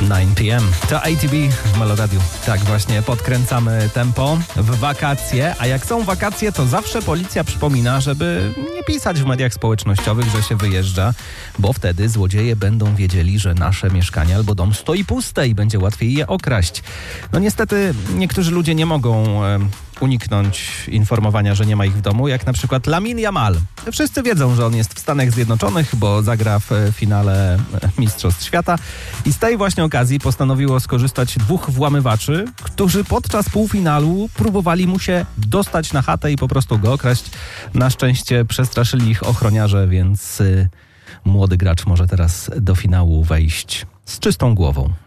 9 p.m. To ATB w Meloradiu. Tak właśnie podkręcamy tempo w wakacje, a jak są wakacje, to zawsze policja przypomina, żeby nie pisać w mediach społecznościowych, że się wyjeżdża, bo wtedy złodzieje będą wiedzieli, że nasze mieszkanie albo dom stoi puste i będzie łatwiej je okraść. No niestety niektórzy ludzie nie mogą uniknąć informowania, że nie ma ich w domu, jak na przykład Lamine Yamal. Wszyscy wiedzą, że on jest w Stanach Zjednoczonych, bo zagra w finale Mistrzostw Świata i z tej właśnie okazji postanowiło skorzystać dwóch włamywaczy, którzy podczas półfinalu próbowali mu się dostać na chatę i po prostu go okraść. Na szczęście przestraszyli ich ochroniarze, więc młody gracz może teraz do finału wejść z czystą głową.